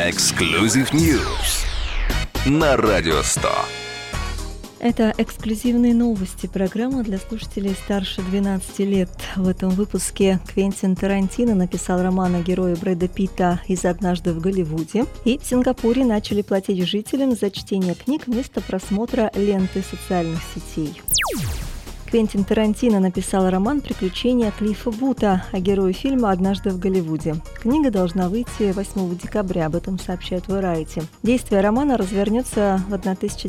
Exclusive News на Радио 100. Это эксклюзивные новости, программа для слушателей старше 12 лет. В этом выпуске Квентин Тарантино написал роман о герое Брэда Питта из «Однажды в Голливуде». И в Сингапуре начали платить жителям за чтение книг вместо просмотра ленты социальных сетей. Квентин Тарантино написал роман «Приключения Клиффа Бута» о герое фильма «Однажды в Голливуде». Книга должна выйти 8 декабря, об этом сообщает Variety. Действие романа развернется в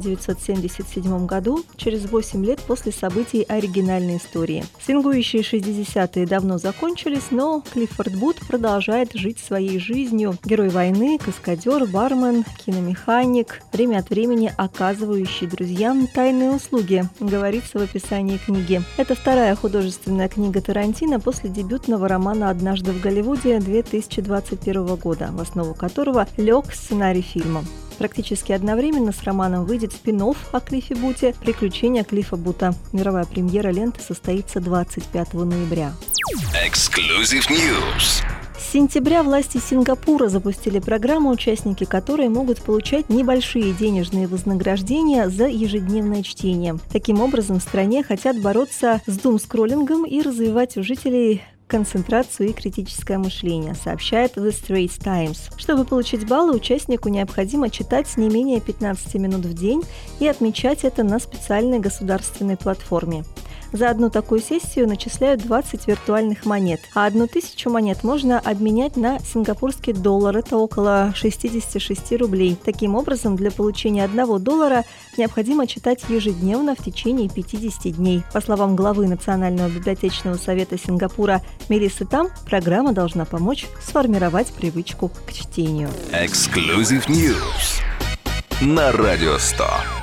1977 году, через 8 лет после событий оригинальной истории. Свингующие 60-е давно закончились, но Клиффорд Бут продолжает жить своей жизнью. Герой войны, каскадер, бармен, киномеханик, время от времени оказывающий друзьям тайные услуги, говорится в описании книги. Это вторая художественная книга Тарантино после дебютного романа «Однажды в Голливуде» 2021 года, в основу которого лег сценарий фильма. Практически одновременно с романом выйдет спин-офф о Клиффе Буте «Приключения Клиффа Бута». Мировая премьера ленты состоится 25 ноября. Exclusive News. С сентября власти Сингапура запустили программу, участники которой могут получать небольшие денежные вознаграждения за ежедневное чтение. Таким образом, в стране хотят бороться с думскроллингом и развивать у жителей концентрацию и критическое мышление, сообщает The Straits Times. Чтобы получить баллы, участнику необходимо читать не менее 15 минут в день и отмечать это на специальной государственной платформе. За одну такую сессию начисляют 20 виртуальных монет, а 1000 монет можно обменять на сингапурский доллар, это около 66 рублей. Таким образом, для получения $1 необходимо читать ежедневно в течение 50 дней. По словам главы Национального библиотечного совета Сингапура Мелиссы Там, программа должна помочь сформировать привычку к чтению. Exclusive News на Радио 100.